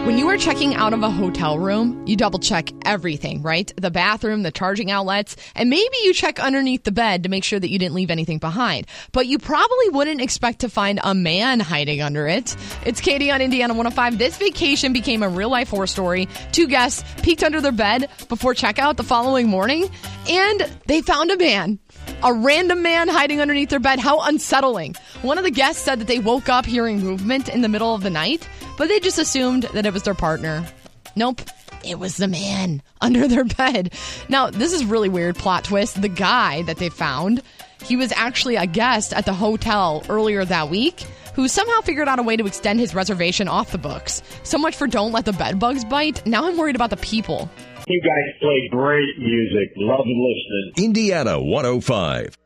When you are checking out of a hotel room, you double check everything, right? The bathroom, the charging outlets, and maybe you check underneath the bed to make sure that you didn't leave anything behind. But you probably wouldn't expect to find a man hiding under it. It's Katie on Indiana 105. This vacation became a real-life horror story. Two guests peeked under their bed before checkout the following morning, and they found a man. A random man hiding underneath their bed. How unsettling. One of the guests said that they woke up hearing movement in the middle of the night, but they just assumed that it was their partner. Nope, it was the man under their bed. Now, this is really weird plot twist. The guy that they found, he was actually a guest at the hotel earlier that week who somehow figured out a way to extend his reservation off the books. So much for don't let the bed bugs bite. Now I'm worried about the people. You guys play great music. Love listening. Indiana 105.